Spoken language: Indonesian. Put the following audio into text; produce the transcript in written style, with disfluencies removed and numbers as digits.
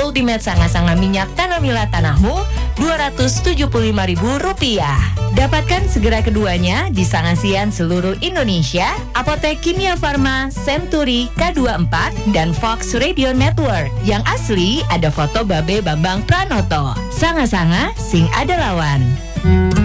Ultimate Sanga-Sanga Minyak Tanamila Tanahmu Rp275.000. Dapatkan segera keduanya di Sangasian seluruh Indonesia, Apotek Kimia Farma, Century, K24, dan Fox Radio Network. Yang asli ada foto Babe Bambang Pranoto. Sanga-Sanga sing ada lawan.